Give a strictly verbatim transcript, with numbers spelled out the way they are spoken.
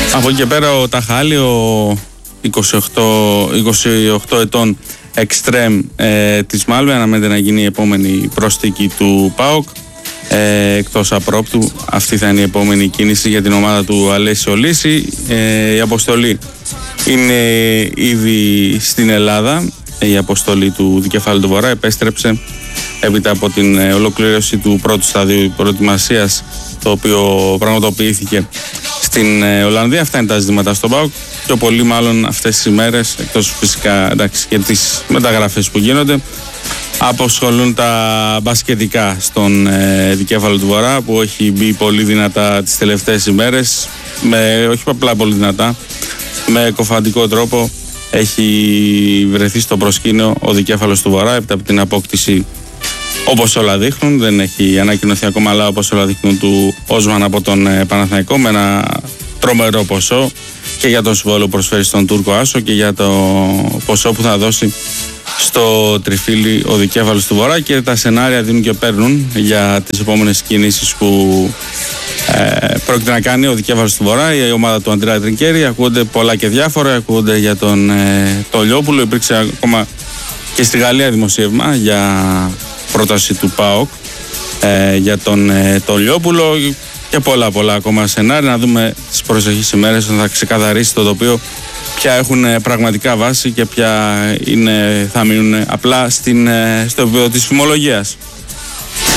Από εκεί και πέρα ο Ταχάλη, ο είκοσι οκτώ, είκοσι οκτώ ετών εξτρέμ ε, της Μάλμε, αναμένεται να γίνει η επόμενη προσθήκη του ΠΑΟΚ. Ε, εκτός απρόπτου, αυτή θα είναι η επόμενη κίνηση για την ομάδα του Αλέση Ολύση. Ε, η αποστολή είναι ήδη στην Ελλάδα. Η αποστολή του Δικεφάλου του Βορρά επέστρεψε έπειτα από την ολοκλήρωση του πρώτου σταδίου προετοιμασίας, το οποίο πραγματοποιήθηκε στην Ολλανδία. Αυτά είναι τα ζητήματα στον ΠΑΟΚ. Πιο πολύ μάλλον αυτές τις ημέρες, εκτός φυσικά εντάξει, και τις μεταγραφές που γίνονται, αποσχολούν τα μπασκετικά στον ε, Δικέφαλο του Βορρά, που έχει μπει πολύ δυνατά τις τελευταίες ημέρες, με, όχι απλά πολύ δυνατά, με κοφαντικό τρόπο έχει βρεθεί στο προσκήνιο ο Δικέφαλος του Βορρά έπειτα από την απόκτηση, όπως όλα δείχνουν, δεν έχει ανακοινωθεί ακόμα, αλλά όπως όλα δείχνουν, του Όσμαν από τον ε, Παναθηναϊκό, με ένα τρομερό ποσό και για τον συμβόλαιο που προσφέρει στον Τούρκο Άσο και για το ποσό που θα δώσει στο Τριφύλι ο Δικέφαλος του Βορρά. Και τα σενάρια δίνουν και παίρνουν για τις επόμενες κινήσεις που ε, πρόκειται να κάνει ο Δικέφαλος του Βορρά, η ομάδα του Αντρέα Τρινκέρη. Ακούγονται πολλά και διάφορα, ακούγονται για τον ε, Τολιόπουλο. Υπήρξε ακόμα και στη Γαλλία δημοσίευμα για πρόταση του ΠΑΟΚ ε, για τον ε, Τολιόπουλο και πολλά πολλά ακόμα σενάρια. Να δούμε τις προσεχείς ημέρες όταν θα ξεκαθαρίσει το τοπίο ποια έχουν πραγματικά βάση και ποια είναι, θα μείνουν απλά στην, στο επίπεδο της φημολογίας.